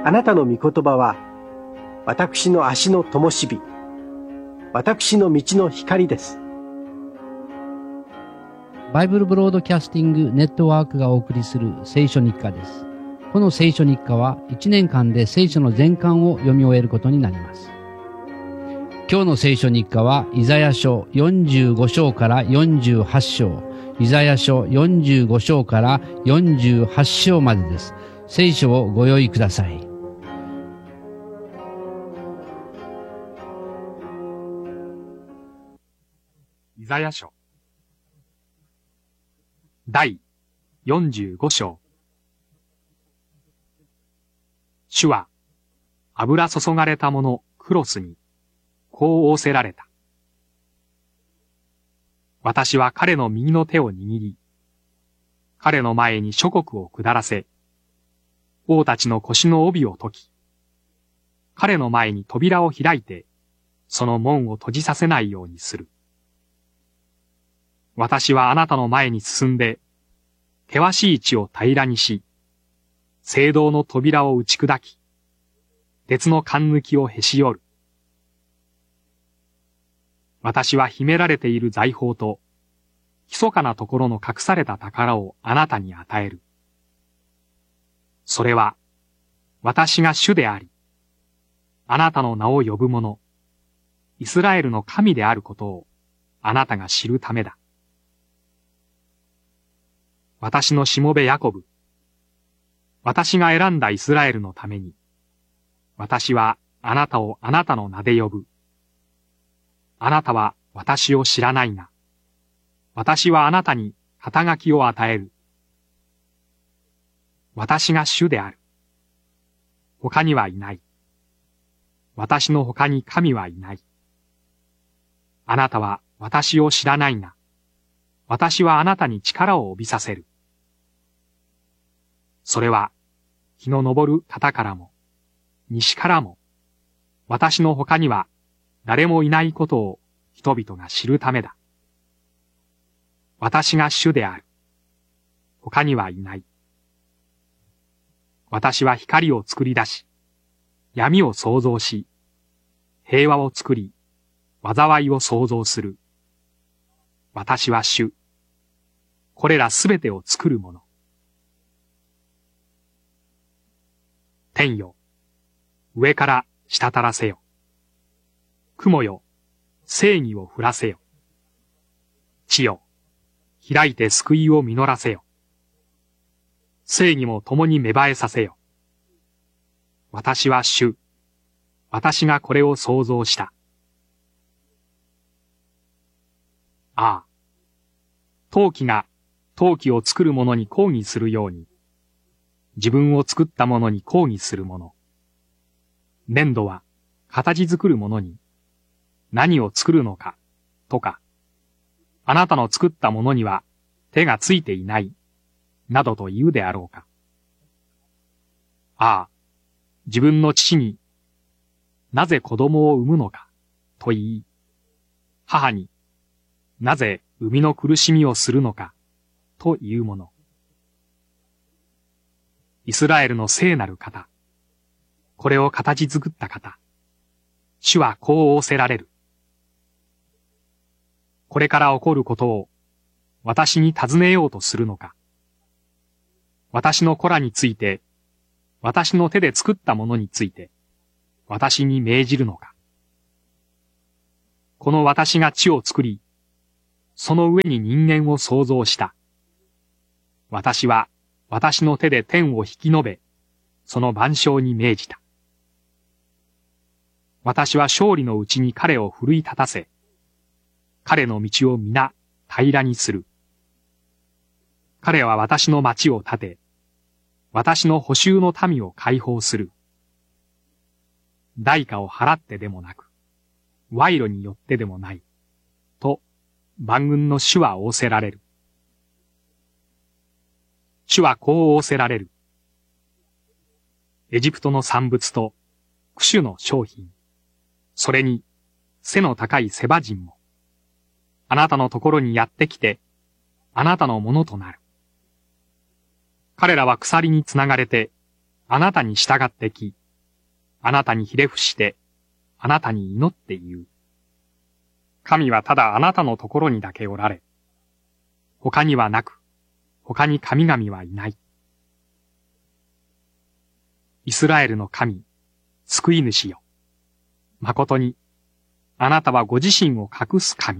あなたの御言葉は、私の足の灯火、私の道の光です。 バイブルブロードキャスティングネットワークがお送りする聖書日課です。この聖書日課は1年間で聖書の全巻を読み終えることになります。今日の聖書日課はイザヤ書45章から48章、イザヤ書45章から48章までです。聖書をご用意ください。 イザヤ書第45章。主は油注がれたものクロスにこう仰せられた。私は彼の右の手を握り、彼の前に諸国を下らせ、王たちの腰の帯を解き、彼の前に扉を開いて、その門を閉じさせないようにする。私はあなたの前に進んで、険しい地を平らにし、聖堂の扉を打ち砕き、鉄の貫抜きをへし折る。私は秘められている財宝と、密かなところの隠された宝をあなたに与える。それは、私が主であり、あなたの名を呼ぶ者、イスラエルの神であることをあなたが知るためだ。私のしもべヤコブ、私が選んだイスラエルのために、私はあなたをあなたの名で呼ぶ。あなたは私を知らないが、私はあなたに肩書きを与える。私が主である。他にはいない。私の他に神はいない。あなたは私を知らないが、私はあなたに力を帯びさせる。それは、日の昇る方からも、西からも、私の他には誰もいないことを人々が知るためだ。私が主である。他にはいない。私は光を作り出し、闇を創造し、平和を作り、災いを創造する。私は主。これらすべてを作るもの。天よ、上から滴らせよ。雲よ、正義を降らせよ。地よ、開いて救いを実らせよ。正義も共に芽生えさせよ。私は主。私がこれを創造した。ああ、陶器が陶器を作る者に抗議するように、自分を作った者に抗議する者。粘土は形作る者に何を作るのかとか、あなたの作ったものには手がついていないなどと言うであろうか。ああ、自分の父になぜ子供を産むのかと言い、母になぜ生みの苦しみをするのかというもの。イスラエルの聖なる方、これを形作った方、主はこう仰せられる。これから起こることを私に尋ねようとするのか。私の子らについて、私の手で作ったものについて、私に命じるのか。この私が地を作り、その上に人間を創造した。私は私の手で天を引き延べ、その万象に命じた。私は勝利のうちに彼を奮い立たせ、彼の道を皆平らにする。彼は私の町を建て、私の捕囚の民を解放する。代価を払ってでもなく、賄賂によってでもない。と、万軍の主は仰せられる。主はこう仰せられる。エジプトの産物と、クシュの商品、それに、背の高いセバ人も、あなたのところにやってきて、あなたのものとなる。彼らは鎖につながれて、 あなたに従ってき、あなたにひれ伏して、あなたに祈って言う。神はただあなたのところにだけおられ、他にはなく、他に神々はいない。イスラエルの神、救い主よ。誠に、あなたはご自身を隠す神。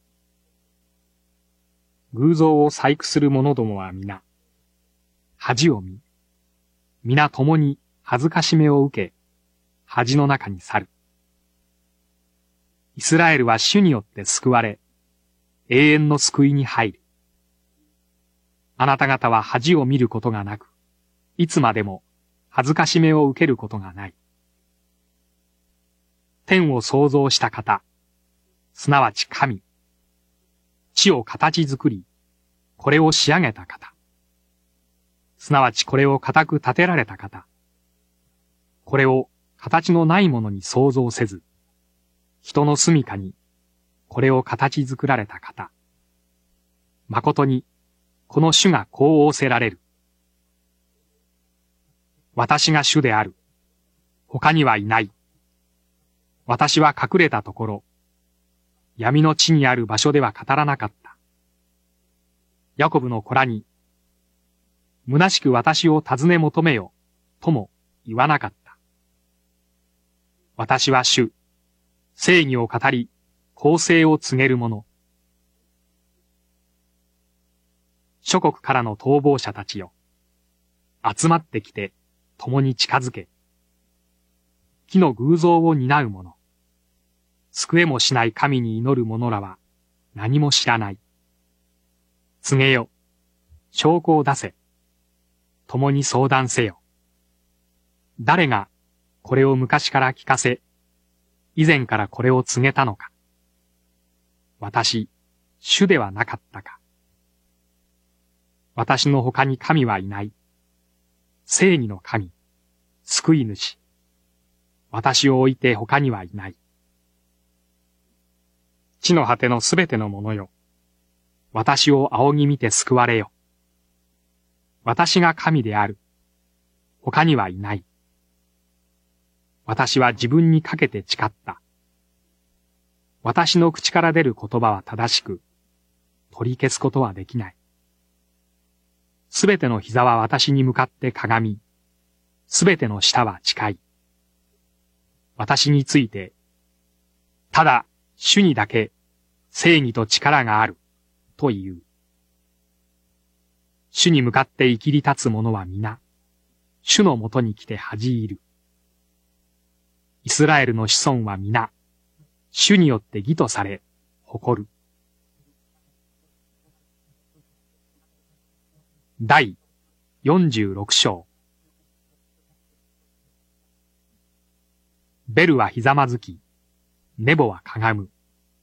偶像を細工する者どもは皆、恥を見、皆共に恥ずかしめを受け、恥の中に去る。イスラエルは主によって救われ、永遠の救いに入る。あなた方は恥を見ることがなく、いつまでも恥ずかしめを受けることがない。天を創造した方、すなわち神。地を形作り、これを仕上げた方。すなわちこれを固く立てられた方。これを形のないものに創造せず、人の住処にこれを形作られた方。誠に、この主がこう仰せられる。私が主である。他にはいない。私は隠れたところ、闇の地にある場所では語らなかった。ヤコブの子らに、虚しく私を尋ね求めよ、とも言わなかった。私は主、正義を語り、公正を告げる者。諸国からの逃亡者たちよ。集まってきて、共に近づけ。木の偶像を担う者。救えもしない神に祈る者らは、何も知らない。告げよ。証拠を出せ。共に相談せよ。誰がこれを昔から聞かせ、以前からこれを告げたのか。私、主ではなかったか。私の他に神はいない。正義の神、救い主。私を置いて他にはいない。地の果てのすべてのものよ。私を仰ぎ見て救われよ。私が神である。他にはいない。私は自分にかけて誓った。私の口から出る言葉は正しく、取り消すことはできない。すべての膝は私に向かってかがみ、すべての舌は誓い。私について、ただ主にだけ正義と力がある、という。主に向かって生きり立つ者は皆、主のもとに来て恥じ入る。イスラエルの子孫は皆、主によって義とされ、誇る。第46章。ベルはひざまずき、ネボはかがむ。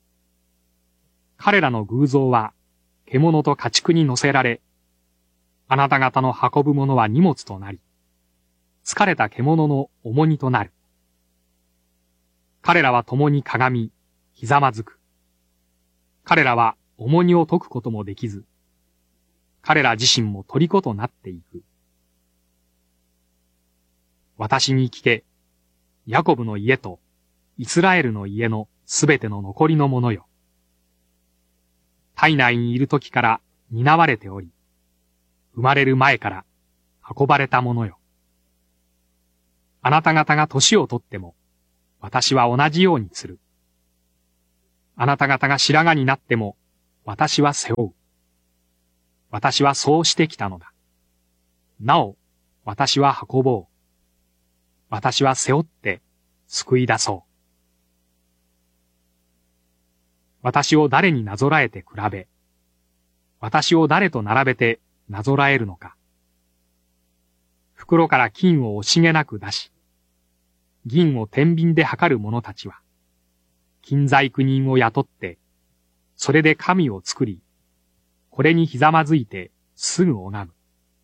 彼らの偶像は獣と家畜に乗せられ、あなた方の運ぶものは荷物となり、疲れた獣の重荷となる。彼らは共にかがみ、ひざまずく。彼らは重荷を解くこともできず、彼ら自身も虜となっていく。私に聞け、ヤコブの家とイスラエルの家のすべての残りのものよ。体内にいる時から担われており、生まれる前から運ばれたものよ。あなた方が年をとっても、私は同じようにする。あなた方が白髪になっても、私は背負う。私はそうしてきたのだ。なお、私は運ぼう。私は背負って救い出そう。私を誰になぞらえて比べ、私を誰と並べてなぞらえるのか。袋から金を惜しげなく出し、銀を天秤で測る者たちは、金細工人を雇って、それで神を作り、これにひざまずいてすぐ拝む。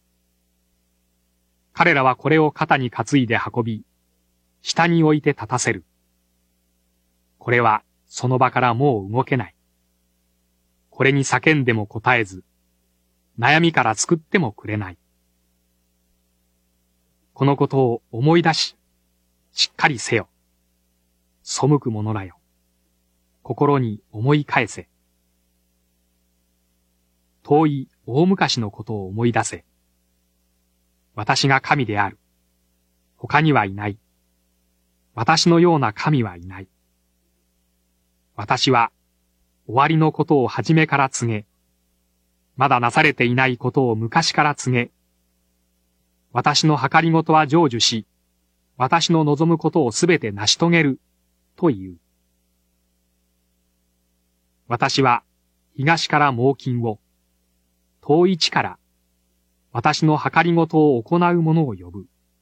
彼らはこれを肩に担いで運び、下に置いて立たせる。これはその場からもう動けない。これに叫んでも答えず、悩みから救ってもくれない。 このことを思い出し、しっかりせよ。背く者らよ。心に思い返せ。遠い大昔のことを思い出せ。私が神である。他にはいない。私のような神はいない。私は終わりのことを初めから告げ、まだなされていないことを昔から告げ、私の計りごとは成就し、私の望むことをすべて成し遂げる、という。私は東から猛禽を、遠い地から私の計りごとを行う者を呼ぶ。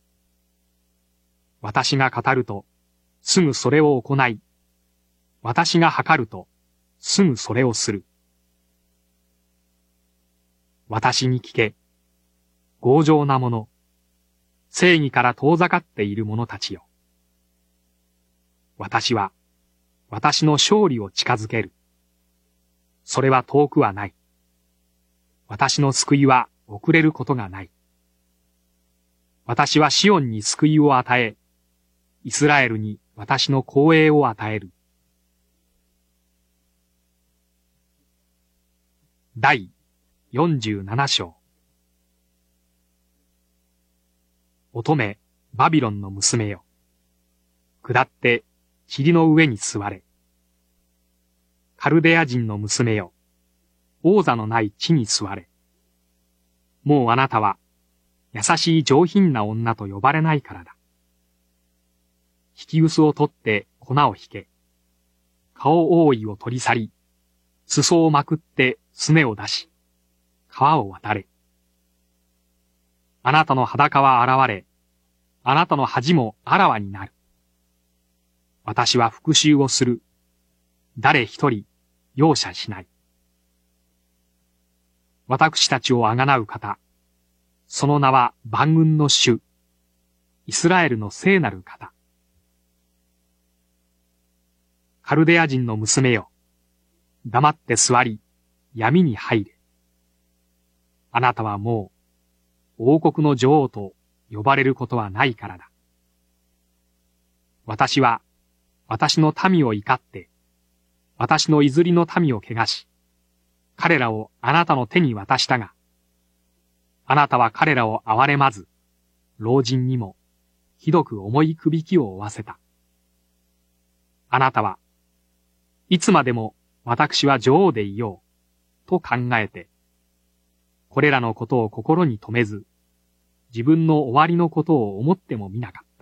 私が語ると、すぐそれを行い、私が計ると、すぐそれをする。私に聞け、強情な者、正義から遠ざかっている者たちよ。私は、私の勝利を近づける。それは遠くはない。私の救いは遅れることがない。私はシオンに救いを与え、イスラエルに私の光栄を与える。第47章。乙女、バビロンの娘よ。下って、塵の上に座れ。カルデア人の娘よ。王座のない地に座れ。もうあなたは、優しい上品な女と呼ばれないからだ。引き薄を取って粉を引け。顔覆いを取り去り、裾をまくってすねを出し、川を渡れ。あなたの裸は現れ、あなたの恥もあらわになる。私は復讐をする。誰一人容赦しない。私たちをあがなう方、その名は万軍の主、イスラエルの聖なる方。カルデア人の娘よ、黙って座り、闇に入れ。あなたはもう、王国の女王と呼ばれることはないからだ。私は、私の民を怒って、私の譲りの民を汚し、彼らをあなたの手に渡したが、あなたは彼らを憐れまず、老人にも、ひどく重い首輝を負わせた。あなたは、いつまでも私は女王でいよう、と考えて、これらのことを心に留めず、自分の終わりのことを思ってもみなかった。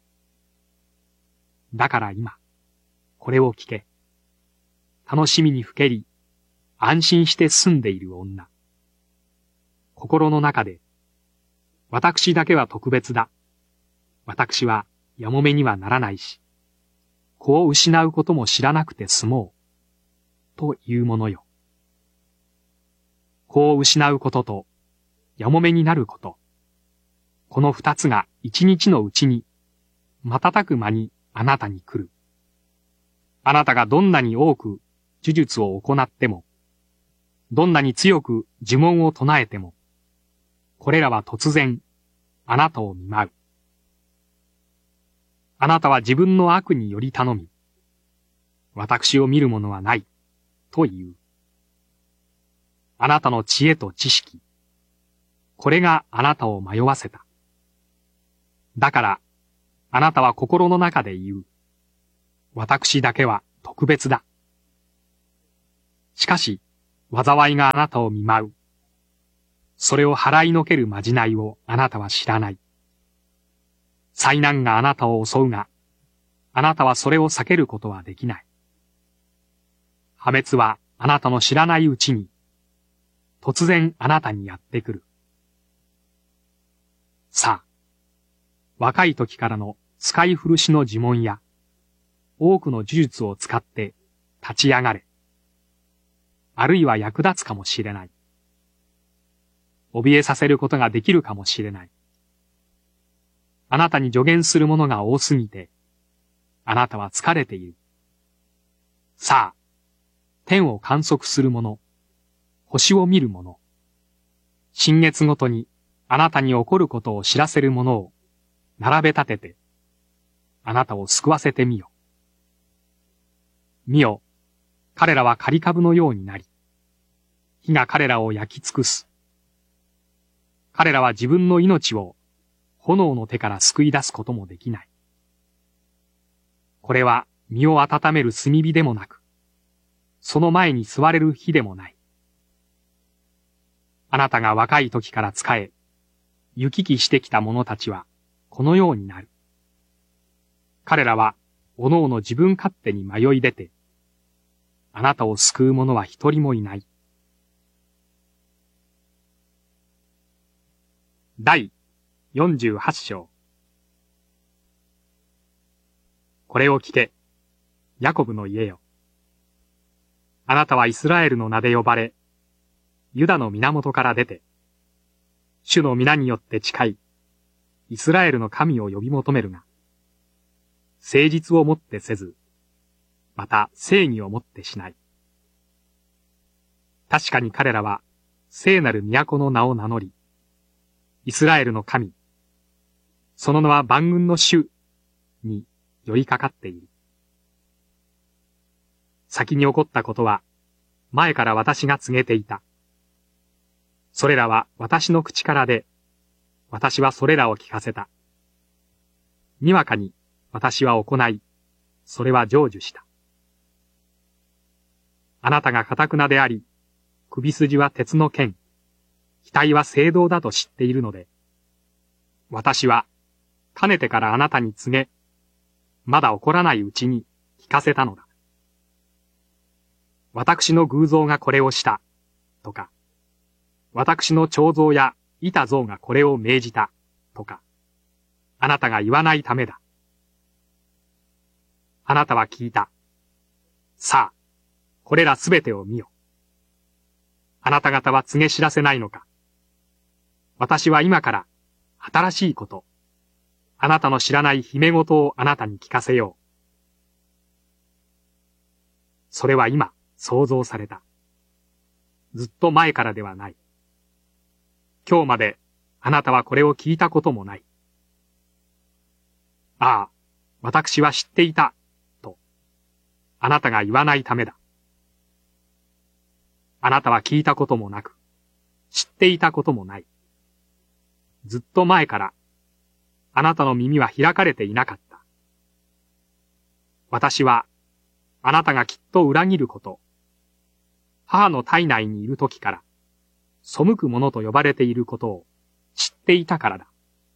だから今、これを聞け。楽しみにふけり、安心して住んでいる女。心の中で、私だけは特別だ。私はやもめにはならないし、子を失うことも知らなくて済もう。というものよ。子を失うことと、やもめになること。この二つが一日のうちに、瞬く間にあなたに来る。あなたがどんなに多く呪術を行っても、どんなに強く呪文を唱えても、これらは突然、あなたを見舞う。あなたは自分の悪により頼み、私を見る者はない、と言う。あなたの知恵と知識、これがあなたを迷わせた。だから、あなたは心の中で言う。私だけは特別だ。しかし、災いがあなたを見舞う。それを払いのけるまじないをあなたは知らない。災難があなたを襲うが、あなたはそれを避けることはできない。破滅はあなたの知らないうちに、突然あなたにやってくる。さあ、若い時からの使い古しの呪文や、多くの呪術を使って立ち上がれ。あるいは役立つかもしれない。怯えさせることができるかもしれない。あなたに助言するものが多すぎて、あなたは疲れている。さあ、天を観測する者、星を見る者、新月ごとにあなたに起こることを知らせる者を並べ立てて、あなたを救わせてみよ。見よ、彼らは刈り株のようになり、火が彼らを焼き尽くす。彼らは自分の命を炎の手から救い出すこともできない。これは身を温める炭火でもなく、その前に座れる火でもない。あなたが若い時から仕え、行き来してきた者たちはこのようになる。彼らはおのおの自分勝手に迷い出て、あなたを救う者は一人もいない。第48章。これを聞け、ヤコブの家よ。あなたはイスラエルの名で呼ばれ、ユダの源から出て、主の皆によって誓い、イスラエルの神を呼び求めるが、誠実をもってせず、また正義をもってしない。確かに彼らは聖なる都の名を名乗り、イスラエルの神、その名は万軍の主に寄りかかっている。先に起こったことは前から私が告げていた。それらは私の口からで、私はそれらを聞かせた。にわかに私は行い、それは成就した。あなたが堅なであり、首筋は鉄の剣、額は青銅だと知っているので、私はかねてからあなたに告げ、まだ起こらないうちに聞かせたのだ。私の偶像がこれをした、とか、私の彫像や板像がこれを命じた、とか、あなたが言わないためだ。あなたは聞いた。さあ、これらすべてを見よ。あなた方は告げ知らせないのか。私は今から新しいこと、あなたの知らない秘め事をあなたに聞かせよう。それは今想像された。ずっと前からではない。今日まであなたはこれを聞いたこともない。ああ、私は知っていた、と、あなたが言わないためだ。あなたは聞いたこともなく、知っていたこともない。ずっと前から、あなたの耳は開かれていなかった。私は、あなたがきっと裏切ること、母の体内にいる時から、背く者と呼ばれていることを知っていたからだ。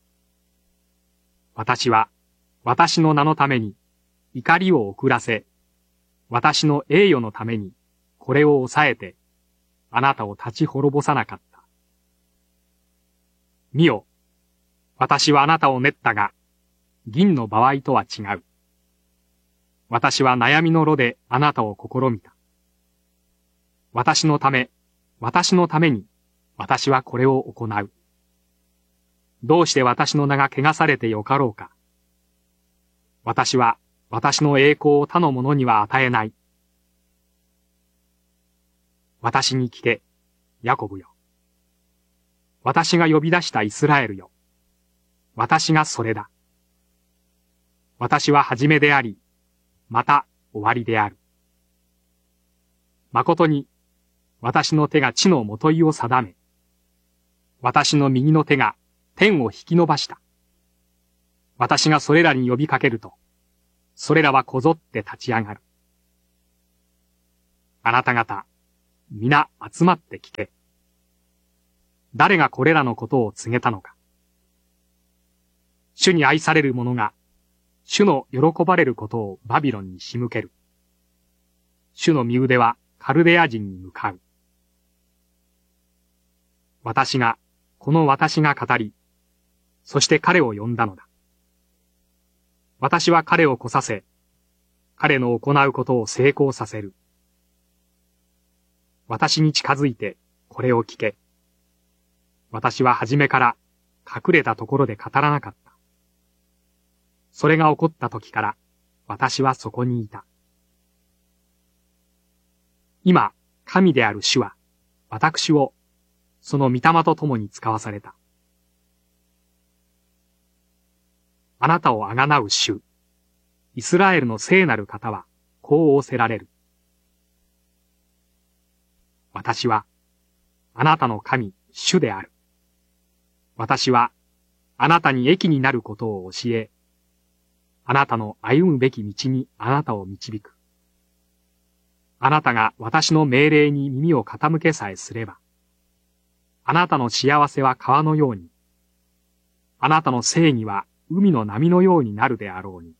私は、私の名のために怒りを遅らせ、私の栄誉のためにこれを抑えて、あなたを立ち滅ぼさなかった。見よ、私はあなたを練ったが、銀の場合とは違う。私は悩みの炉であなたを試みた。私のために、私はこれを行う。どうして私の名が汚されてよかろうか。私は私の栄光を他の者には与えない。私に聞け、ヤコブよ。私が呼び出したイスラエルよ。私がそれだ。私は初めであり、また終わりである。誠に、私の手が地のもといを定め、私の右の手が天を引き伸ばした。私がそれらに呼びかけると、それらはこぞって立ち上がる。あなた方、皆集まって聞け。誰がこれらのことを告げたのか。主に愛される者が、主の喜ばれることをバビロンに仕向ける。主の身腕はカルデア人に向かう。この私が語り、そして彼を呼んだのだ。私は彼を来させ、彼の行うことを成功させる。私に近づいてこれを聞け。私は初めから隠れたところで語らなかった。それが起こった時から私はそこにいた。今、神である主は私をその御霊と共に使わされた。 あなたをあがなう主、イスラエルの聖なる方は、こう仰せられる。私は、あなたの神、主である。私は、あなたに益になることを教え、あなたの歩むべき道にあなたを導く。あなたが私の命令に耳を傾けさえすれば、あなたの幸せは川のように、あなたの正義は海の波のようになるであろうに。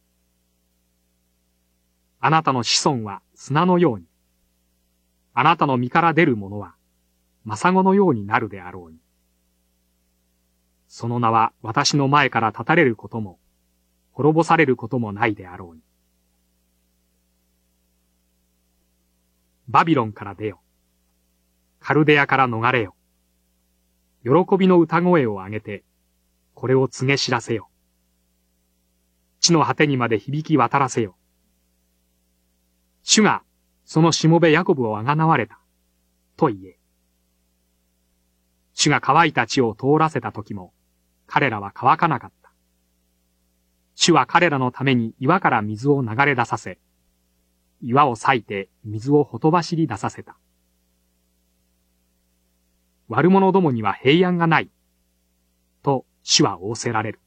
あなたの子孫は砂のように、あなたの身から出るものは、真子のようになるであろうに。その名は私の前から立たれることも、滅ぼされることもないであろうに。バビロンから出よ。カルデアから逃れよ。喜びの歌声を上げて、これを告げ知らせよ。地の果てにまで響き渡らせよ。主がそのしもべヤコブをあがなわれた、と言え。主が乾いた地を通らせた時も、彼らは乾かなかった。主は彼らのために岩から水を流れ出させ、岩を裂いて水をほとばしり出させた。悪者どもには平安がない、と主は仰せられる。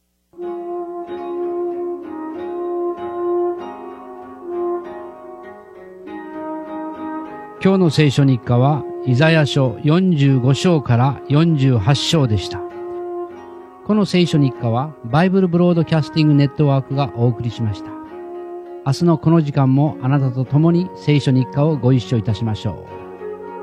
今日の聖書日課はイザヤ書45章から48章でした。この聖書日課はバイブルブロードキャスティングネットワークがお送りしました。明日のこの時間もあなたと共に聖書日課をご一緒いたしましょう。